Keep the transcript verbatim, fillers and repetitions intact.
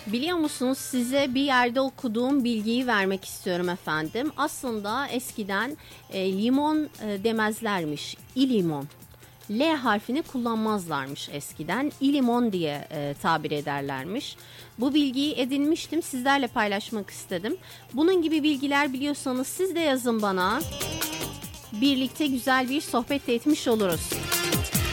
Biliyor musunuz, size bir yerde okuduğum bilgiyi vermek istiyorum efendim. Aslında eskiden e, limon e, demezlermiş, ilimon. L harfini kullanmazlarmış eskiden. İlimon diye e, tabir ederlermiş. Bu bilgiyi edinmiştim, sizlerle paylaşmak istedim. Bunun gibi bilgiler biliyorsanız siz de yazın bana. Birlikte güzel bir sohbet etmiş oluruz.